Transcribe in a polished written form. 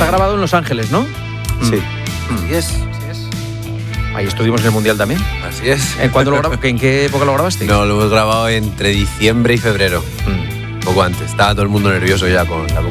grabado en Los Ángeles, ¿no? Sí. Así es. Ahí estuvimos en el Mundial también. Así es. ¿En qué época lo grabaste? No, lo hemos grabado entre diciembre y febrero. Un poco antes. Estaba todo el mundo nervioso ya con la